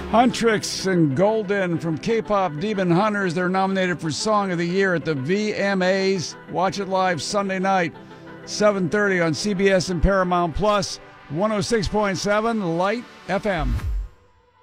Huntrix and Golden from K-Pop Demon Hunters. They're nominated for Song of the Year at the VMAs. Watch it live Sunday night, 7:30 on CBS and Paramount Plus, 106.7 Light FM.